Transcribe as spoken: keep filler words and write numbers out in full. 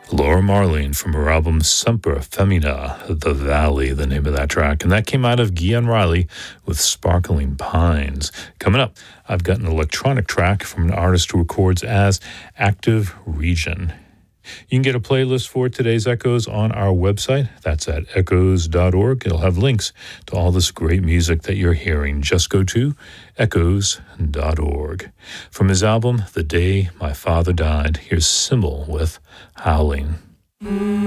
Laura Marlene from her album Semper Femina, The Valley, the name of that track. And that came out of Gian Riley with Sparkling Pines. Coming up, I've got an electronic track from an artist who records as Active Region. You can get a playlist for today's Echoes on our website. That's at echoes dot org. It'll have links to all this great music that you're hearing. Just go to echoes dot org. From his album, The Day My Father Died, here's Symbol with Howling.